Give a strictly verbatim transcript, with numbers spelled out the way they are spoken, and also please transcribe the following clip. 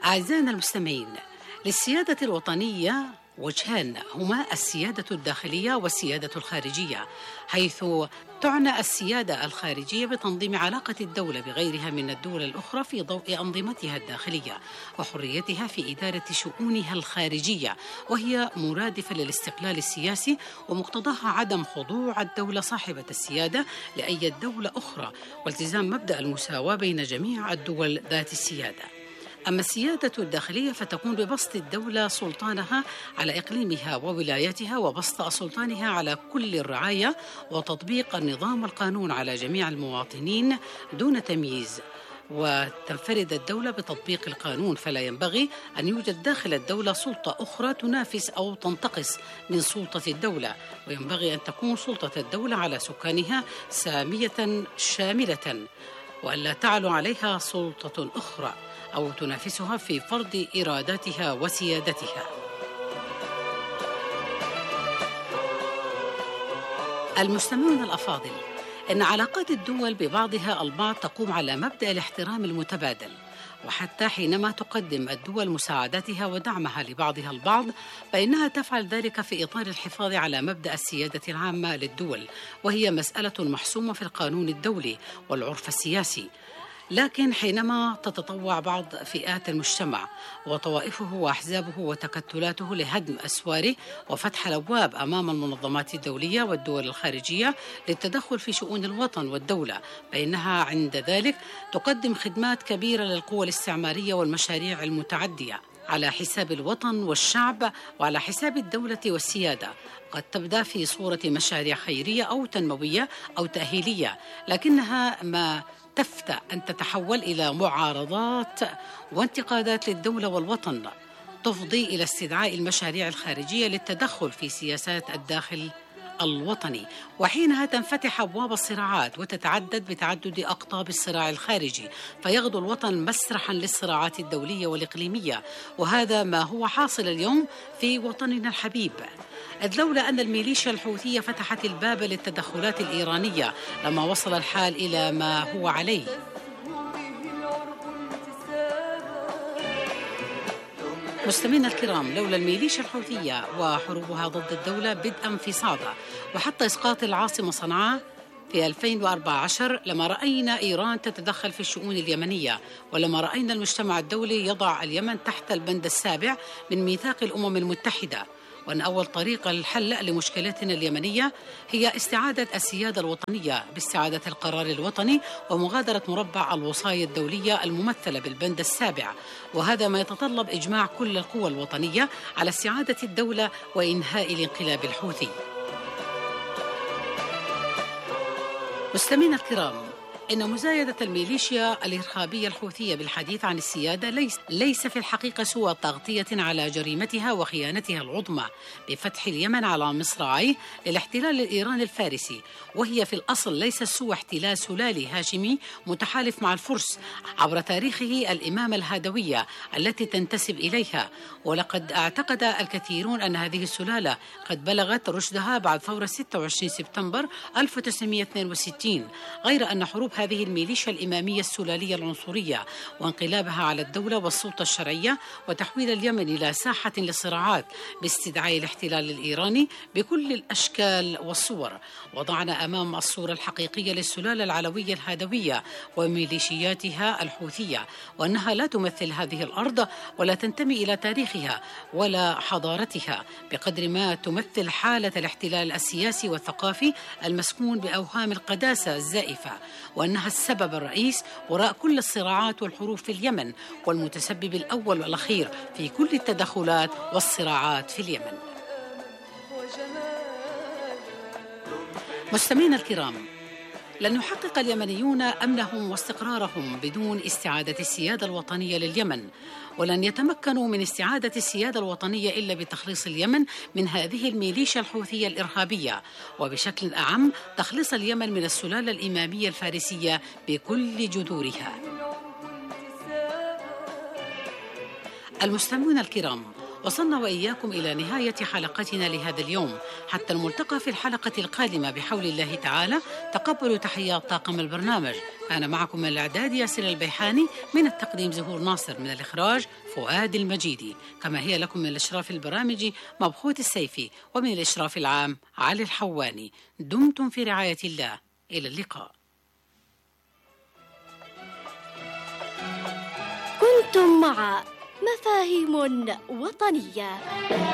أعزائنا المستمعين، للسيادة الوطنية وجهان، هما السيادة الداخلية والسيادة الخارجية، حيث تعنى السيادة الخارجية بتنظيم علاقة الدولة بغيرها من الدول الأخرى في ضوء أنظمتها الداخلية وحريتها في إدارة شؤونها الخارجية، وهي مرادفة للاستقلال السياسي ومقتضاها عدم خضوع الدولة صاحبة السيادة لأي دولة أخرى، والتزام مبدأ المساواة بين جميع الدول ذات السيادة. أما السيادة الداخلية فتكون ببسط الدولة سلطانها على إقليمها وولاياتها وبسط سلطانها على كل الرعاية وتطبيق النظام القانون على جميع المواطنين دون تمييز. وتنفرد الدولة بتطبيق القانون، فلا ينبغي أن يوجد داخل الدولة سلطة أخرى تنافس أو تنتقص من سلطة الدولة، وينبغي أن تكون سلطة الدولة على سكانها سامية شاملة، وألا تعلو عليها سلطة أخرى أو تنافسها في فرض إراداتها وسيادتها. المستمعون الأفاضل، إن علاقات الدول ببعضها البعض تقوم على مبدأ الاحترام المتبادل، وحتى حينما تقدم الدول مساعداتها ودعمها لبعضها البعض فإنها تفعل ذلك في إطار الحفاظ على مبدأ السيادة العامة للدول، وهي مسألة محسومة في القانون الدولي والعرف السياسي. لكن حينما تتطوع بعض فئات المجتمع وطوائفه وأحزابه وتكتلاته لهدم أسواره وفتح الأبواب أمام المنظمات الدولية والدول الخارجية للتدخل في شؤون الوطن والدولة، فإنها عند ذلك تقدم خدمات كبيرة للقوى الاستعمارية والمشاريع المتعدية على حساب الوطن والشعب وعلى حساب الدولة والسيادة، قد تبدأ في صورة مشاريع خيرية أو تنموية أو تأهيلية، لكنها ما تفتى أن تتحول إلى معارضات وانتقادات للدولة والوطن تفضي إلى استدعاء المشاريع الخارجية للتدخل في سياسات الداخل الوطني، وحينها تنفتح أبواب الصراعات وتتعدد بتعدد أقطاب الصراع الخارجي، فيغدو الوطن مسرحا للصراعات الدولية والإقليمية، وهذا ما هو حاصل اليوم في وطننا الحبيب. إذ لولا أن الميليشيا الحوثية فتحت الباب للتدخلات الإيرانية لما وصل الحال إلى ما هو عليه. مستمعينا الكرام، لولا الميليشيا الحوثية وحروبها ضد الدولة بدءا في صعدة وحتى إسقاط العاصمة صنعاء في ألفين وأربعة عشر لما رأينا إيران تتدخل في الشؤون اليمنية، ولما رأينا المجتمع الدولي يضع اليمن تحت البند السابع من ميثاق الأمم المتحدة، وأن أول طريقة للحل لمشكلتنا اليمنية هي استعادة السيادة الوطنية باستعادة القرار الوطني ومغادرة مربع الوصاية الدولية الممثلة بالبند السابع، وهذا ما يتطلب إجماع كل القوى الوطنية على استعادة الدولة وإنهاء الانقلاب الحوثي. مستمعينا الكرام، إن مزايدة الميليشيا الإرهابية الحوثية بالحديث عن السيادة ليس, ليس في الحقيقة سوى تغطية على جريمتها وخيانتها العظمى بفتح اليمن على مصراعيه للاحتلال الإيراني الفارسي، وهي في الأصل ليس سوى احتلال سلالي هاشمي متحالف مع الفرس عبر تاريخه الإمامة الهادوية التي تنتسب إليها، ولقد اعتقد الكثيرون أن هذه السلالة قد بلغت رشدها بعد ثورة ستة وعشرين سبتمبر ألف وتسعمائة واثنين وستين، غير أن حروب هذه الميليشيا الإمامية السلالية العنصرية وانقلابها على الدولة والسلطة الشرعية وتحويل اليمن إلى ساحة للصراعات باستدعاء الاحتلال الإيراني بكل الأشكال والصور، وضعنا أمام الصورة الحقيقية للسلالة العلوية الهادوية وميليشياتها الحوثية، وأنها لا تمثل هذه الأرض ولا تنتمي إلى تاريخها ولا حضارتها بقدر ما تمثل حالة الاحتلال السياسي والثقافي المسكون بأوهام القداسة الزائفة، وأنها السبب الرئيس وراء كل الصراعات والحروب في اليمن والمتسبب الأول والأخير في كل التدخلات والصراعات في اليمن. مستمعينا الكرام، لن يحقق اليمنيون أمنهم واستقرارهم بدون استعادة السيادة الوطنية لليمن، ولن يتمكنوا من استعادة السيادة الوطنية إلا بتخليص اليمن من هذه الميليشيا الحوثية الإرهابية، وبشكل أعم تخليص اليمن من السلالة الإمامية الفارسية بكل جذورها. المستمعون الكرام، وصلنا وإياكم إلى نهاية حلقتنا لهذا اليوم، حتى الملتقى في الحلقة القادمة بحول الله تعالى. تقبلوا تحيات طاقم البرنامج، أنا معكم من الإعداد ياسر البيحاني، من التقديم زهور ناصر، من الإخراج فؤاد المجيدي، كما هي لكم من الإشراف البرامجي مبخوت السيفي، ومن الإشراف العام علي الحواني. دمتم في رعاية الله، إلى اللقاء. كنتم مع مفاهيم وطنية.